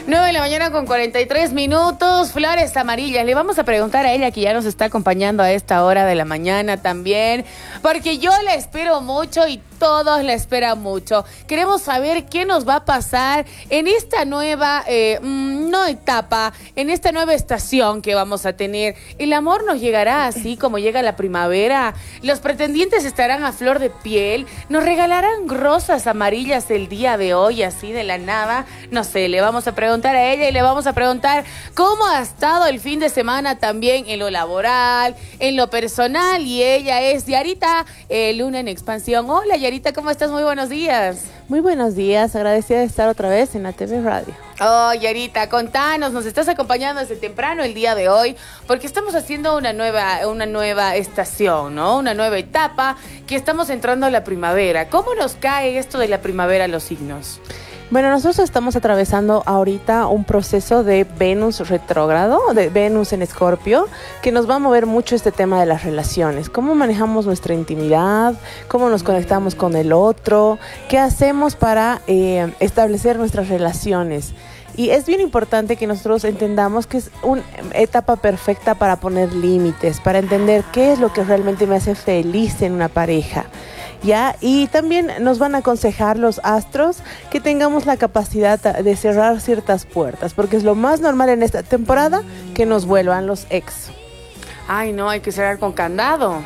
9 de la mañana con 43 minutos, flores amarillas. Le vamos a preguntar a ella que ya nos está acompañando a esta hora de la mañana también, porque yo la espero mucho y todos la esperan mucho. Queremos saber qué nos va a pasar en esta nueva, no etapa, en esta nueva estación que vamos a tener. ¿El amor nos llegará así como llega la primavera? ¿Los pretendientes estarán a flor de piel? ¿Nos regalarán rosas amarillas el día de hoy, así de la nada? No sé, le vamos a preguntar a ella y le vamos a preguntar cómo ha estado el fin de semana también en lo laboral, en lo personal. Y ella es Yarita, Luna en Expansión. Hola Yarita, ¿cómo estás? Muy buenos días. Muy buenos días, agradecida de estar otra vez en la TV Radio. Oh, Yarita, contanos, nos estás acompañando desde temprano el día de hoy, porque estamos haciendo una nueva estación, ¿no? Una nueva etapa, que estamos entrando a la primavera. ¿Cómo nos cae esto de la primavera a los signos? Bueno, nosotros estamos atravesando ahorita un proceso de Venus retrógrado, de Venus en Escorpio, que nos va a mover mucho este tema de las relaciones. Cómo manejamos nuestra intimidad, cómo nos conectamos con el otro, qué hacemos para establecer nuestras relaciones. Y es bien importante que nosotros entendamos que es una etapa perfecta para poner límites, para entender qué es lo que realmente me hace feliz en una pareja. ¿Ya? Y también nos van a aconsejar los astros que tengamos la capacidad de cerrar ciertas puertas, porque es lo más normal en esta temporada que nos vuelvan los ex. Ay, no, hay que cerrar con candado.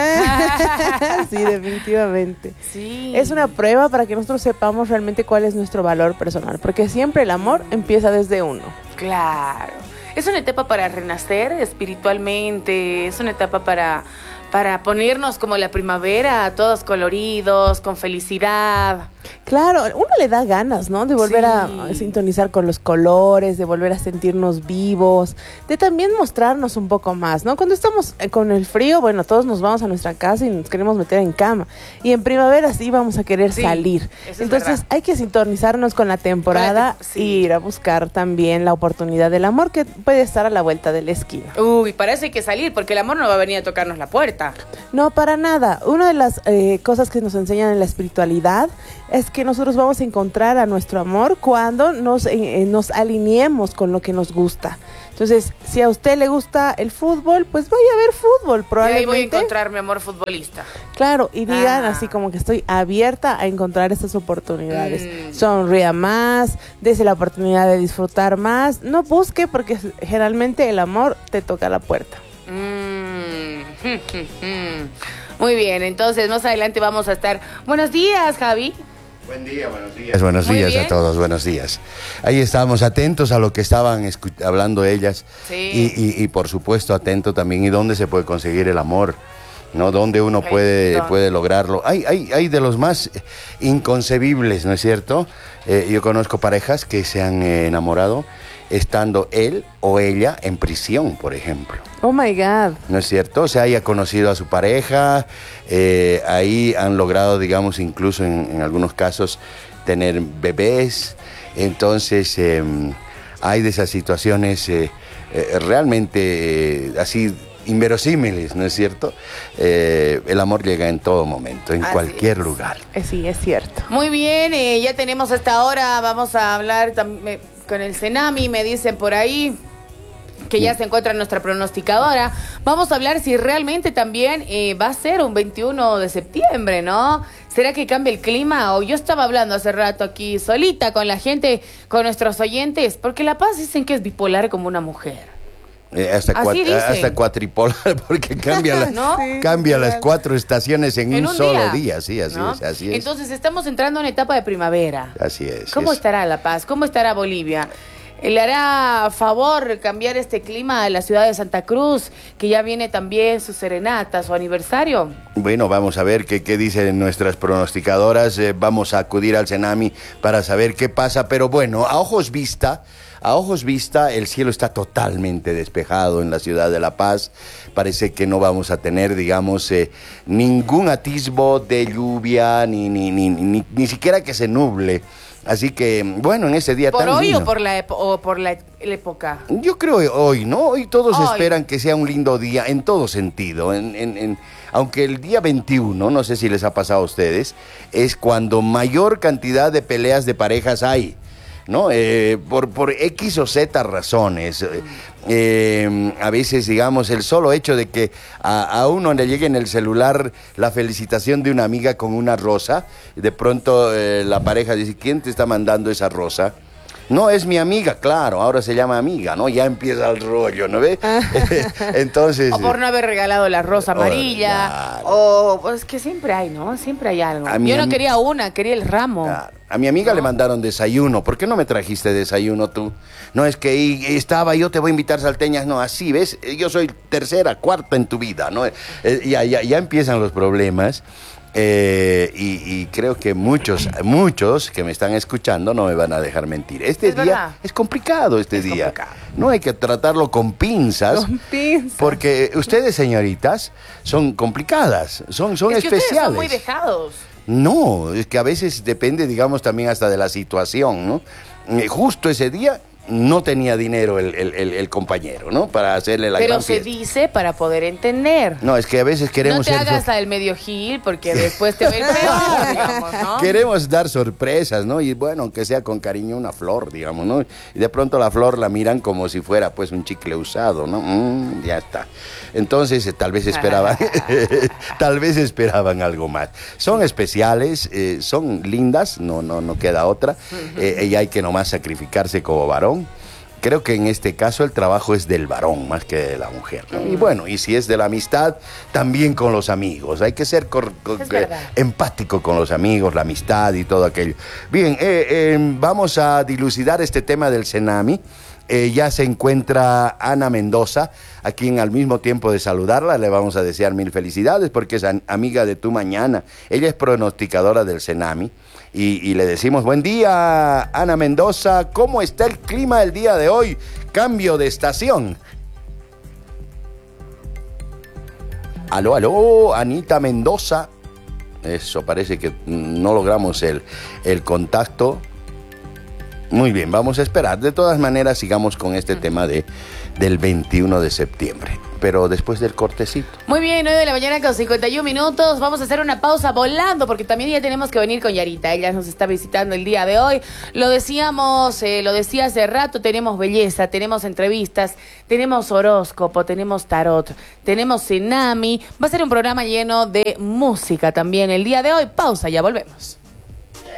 Sí, definitivamente. Sí. Es una prueba para que nosotros sepamos realmente cuál es nuestro valor personal, porque siempre el amor empieza desde uno. Claro. Es una etapa para renacer espiritualmente, es una etapa para ponernos como la primavera, todos coloridos, con felicidad. Claro, uno le da ganas, ¿no? De volver a sintonizar con los colores, de volver a sentirnos vivos, de también mostrarnos un poco más, ¿no? Cuando estamos con el frío, bueno, todos nos vamos a nuestra casa y nos queremos meter en cama. Y en primavera sí vamos a querer salir. Entonces hay que sintonizarnos con la temporada y ir a buscar también la oportunidad del amor que puede estar a la vuelta de la esquina. Uy, para eso hay que salir, porque el amor no va a venir a tocarnos la puerta. No, para nada. Una de las cosas que nos enseñan en la espiritualidad es que nosotros vamos a encontrar a nuestro amor cuando nos alineemos con lo que nos gusta. Entonces, si a usted le gusta el fútbol, pues vaya a ver fútbol, probablemente. Y ahí voy a encontrar mi amor futbolista. Claro, y digan así como que estoy abierta a encontrar estas oportunidades. Sonría más, dése la oportunidad de disfrutar más. No busque, porque generalmente el amor te toca la puerta. Muy bien, entonces más adelante vamos a estar. Buenos días, Javi. Buen día, buenos días. Buenos días a todos, buenos días. Ahí estábamos atentos a lo que estaban hablando ellas. Sí. Y por supuesto atento también y dónde se puede conseguir el amor, ¿no? Dónde uno puede lograrlo. Hay de los más inconcebibles, ¿no es cierto? Yo conozco parejas que se han enamorado estando él o ella en prisión, por ejemplo. Oh my God. ¿No es cierto? O sea, haya conocido a su pareja, ahí han logrado, digamos, incluso en algunos casos, tener bebés. Entonces, hay de esas situaciones realmente así inverosímiles, ¿no es cierto? El amor llega en todo momento, en cualquier lugar. Sí, es cierto. Muy bien, ya tenemos hasta ahora, vamos a hablar también con el Cenami, me dicen por ahí que ya se encuentra nuestra pronosticadora. Vamos a hablar si realmente también va a ser un 21 de septiembre, ¿no? ¿Será que cambia el clima? O yo estaba hablando hace rato aquí solita con la gente, con nuestros oyentes, porque La Paz dicen que es bipolar como una mujer. Hasta cuatripolar, porque cambia, ¿no? Cambia las 4 estaciones en un solo día. Sí, así ¿no? es, así es. Entonces estamos entrando en etapa de primavera. Así es. ¿Cómo estará La Paz? ¿Cómo estará Bolivia? ¿Le hará favor cambiar este clima a la ciudad de Santa Cruz, que ya viene también su serenata, su aniversario? Bueno, vamos a ver qué dicen nuestras pronosticadoras. Vamos a acudir al Cenami para saber qué pasa. Pero bueno, a ojos vista, el cielo está totalmente despejado en la ciudad de La Paz. Parece que no vamos a tener, digamos, ningún atisbo de lluvia, ni siquiera que se nuble. Así que, bueno, en ese día ¿Por tan hoy lindo, o por la época? Yo creo hoy, ¿no? Hoy todos esperan que sea un lindo día en todo sentido. Aunque el día 21, no sé si les ha pasado a ustedes, es cuando mayor cantidad de peleas de parejas hay. ¿no? Por X o Z razones. A veces, digamos, el solo hecho de que a uno le llegue en el celular la felicitación de una amiga con una rosa, de pronto la pareja dice, ¿quién te está mandando esa rosa? No, es mi amiga, claro, ahora se llama amiga, ¿no? Ya empieza el rollo, ¿no ves? Entonces... O por no haber regalado la rosa amarilla, claro. o pues que siempre hay, ¿no? Siempre hay algo. Yo no quería una, quería el ramo. Claro. A mi amiga le mandaron desayuno. ¿Por qué no me trajiste desayuno tú? No, es que ahí estaba, yo te voy a invitar salteñas. No, así, ¿ves? Yo soy tercera, cuarta en tu vida, ¿no? Ya empiezan los problemas. Y creo que muchos que me están escuchando no me van a dejar mentir. Este Es día verdad. es complicado, este día. Complicado. No hay que tratarlo con pinzas. Con pinzas. Porque ustedes, señoritas, son complicadas, son Es que ustedes especiales. son muy dejados. No, es que a veces depende, digamos, también hasta de la situación, ¿no? Justo ese día no tenía dinero el compañero, ¿no? Para hacerle la Pero gran se fiesta. dice para poder entender. No, es que a veces No queremos te ser hagas el medio gil porque después te va a ir peor, digamos, ¿no? queremos dar sorpresas, ¿no? Y bueno, aunque sea con cariño una flor, digamos, ¿no? Y de pronto la flor la miran como si fuera pues un chicle usado, ¿no? Ya está. Entonces, tal vez esperaban tal vez esperaban algo más. Son especiales, son lindas, no queda otra. Y hay que nomás sacrificarse como varón. Creo que en este caso el trabajo es del varón más que de la mujer, ¿no? Y bueno, y si es de la amistad, también con los amigos. Hay que ser empático con los amigos, la amistad y todo aquello. Bien, vamos a dilucidar este tema del Cenami. Ya se encuentra Ana Mendoza, a quien al mismo tiempo de saludarla le vamos a desear mil felicidades porque es amiga de Tu Mañana. Ella es pronosticadora del Cenami y le decimos buen día, Ana Mendoza. ¿Cómo está el clima el día de hoy? Cambio de estación. Aló, Anita Mendoza. Eso, parece que no logramos el contacto. Muy bien, vamos a esperar. De todas maneras, sigamos con este tema del 21 de septiembre. Pero después del cortecito. Muy bien, 9 de la mañana con 51 minutos. Vamos a hacer una pausa volando porque también ya tenemos que venir con Yarita. Ella nos está visitando el día de hoy. Lo decíamos, lo decía hace rato, tenemos belleza, tenemos entrevistas, tenemos horóscopo, tenemos tarot, tenemos Cenami. Va a ser un programa lleno de música también el día de hoy. Pausa, ya volvemos.